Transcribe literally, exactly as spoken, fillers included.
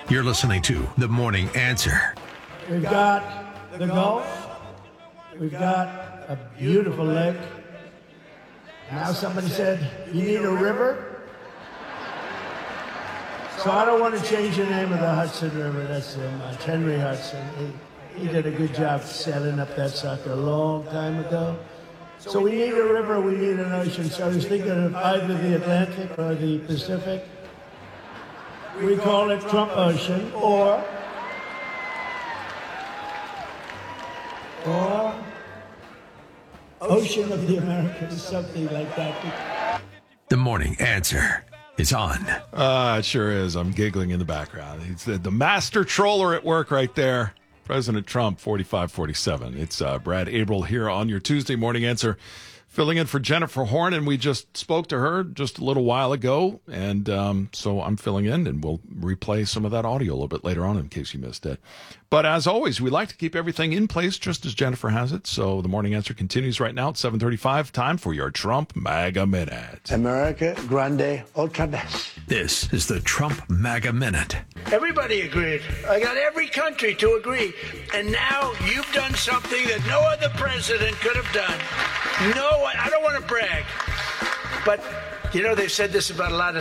You're listening to The Morning Answer. We've got the Gulf. We've got a beautiful lake. Now somebody said, you need a river? So I don't want to change the name of the Hudson River. That's so much. Henry Hudson. He, he did a good job setting up that sucker a long time ago. So we need a river, we need an ocean. So I was thinking of either the Atlantic or the Pacific. We call it Trump Ocean, or, or Ocean of the Americas, something like that. The Morning Answer is on. Uh, it sure is. I'm giggling in the background. It's the, the master troller at work right there. President Trump, forty-five forty-seven. It's uh, Brad Abril here on your Tuesday Morning Answer, filling in for Jennifer Horn, and we just spoke to her just a little while ago, and um, so I'm filling in, and we'll replay some of that audio a little bit later on in case you missed it. But as always, we like to keep everything in place just as Jennifer has it, so the Morning Answer continues right now at seven thirty-five. Time for your Trump MAGA Minute. America Grande Otra vez. This is the Trump MAGA Minute. Everybody agreed. I got every country to agree. And now you've done something that no other president could have done. No, I don't want to brag. But, you know, they've said this about a lot of